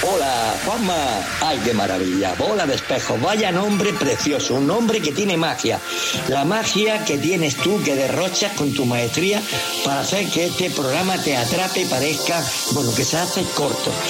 Hola, Juanma. Ay, qué maravilla. Bola de Espejo. Vaya nombre precioso. Un nombre que tiene magia. La magia que tienes tú, que derrochas con tu maestría para hacer que este programa te atrape y parezca, bueno, que se hace corto.